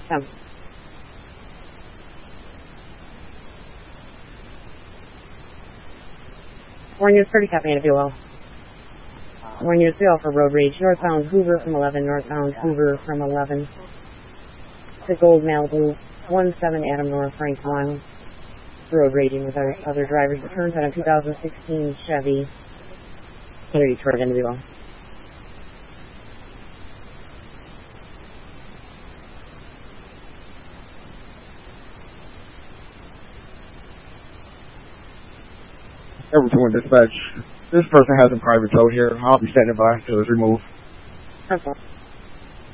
10. Warning is 30 Cap Man, if you will. Warning is 3 for road rage. Northbound Hoover from 11. Northbound Hoover from 11. To Gold Malibu. 17 Adam North Frank 1. Road raging with other drivers. Returns on a 2016 Chevy. 30 Detroit, if you will. Everyone dispatch. This person has a private tow here. I'll be standing by till it's removed. That's all.